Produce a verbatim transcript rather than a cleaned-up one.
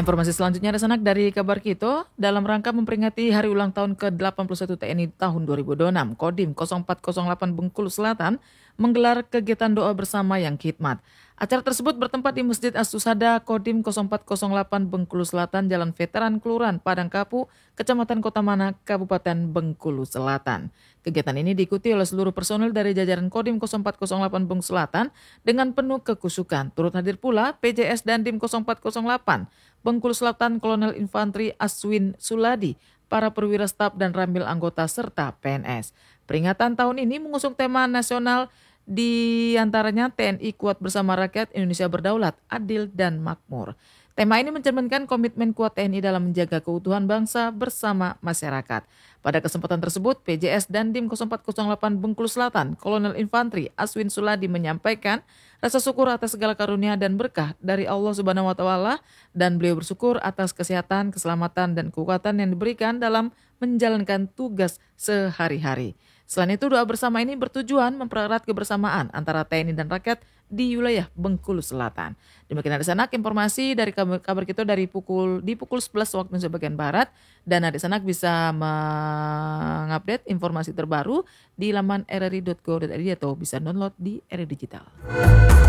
Informasi selanjutnya ada sanak dari kabar Kito, dalam rangka memperingati hari ulang tahun ke delapan puluh satu T N I tahun dua ribu dua puluh enam, Kodim nol empat nol delapan Bengkulu Selatan menggelar kegiatan doa bersama yang khidmat. Acara tersebut bertempat di Masjid As-Susada Kodim nol empat nol delapan Bengkulu Selatan, Jalan Veteran Kelurahan Padangkapu, Kecamatan Kota Mana, Kabupaten Bengkulu Selatan. Kegiatan ini diikuti oleh seluruh personil dari jajaran Kodim nol empat nol delapan Bengkulu Selatan dengan penuh kekusukan. Turut hadir pula P J S Dandim nol empat nol delapan Bengkulu Selatan, Kolonel Infantri Aswin Suladi, para perwira staf dan ramil anggota serta P N S. Peringatan tahun ini mengusung tema nasional, di antaranya T N I kuat bersama rakyat, Indonesia berdaulat, adil dan makmur. Tema ini mencerminkan komitmen kuat T N I dalam menjaga keutuhan bangsa bersama masyarakat. Pada kesempatan tersebut, P J S Dandim nol empat nol delapan Bengkulu Selatan, Kolonel Infantri Aswin Suladi menyampaikan rasa syukur atas segala karunia dan berkah dari Allah Subhanahu wa taala, dan beliau bersyukur atas kesehatan, keselamatan dan kekuatan yang diberikan dalam menjalankan tugas sehari-hari. Selain itu, doa bersama ini bertujuan mempererat kebersamaan antara T N I dan rakyat di wilayah Bengkulu Selatan. Demikian ada sanak informasi dari kabar, kabar kita dari pukul di pukul sebelas waktu Indonesia bagian Barat, dan ada sanak bisa mengupdate informasi terbaru di laman r r i dot go dot i d atau bisa download di R R I Digital.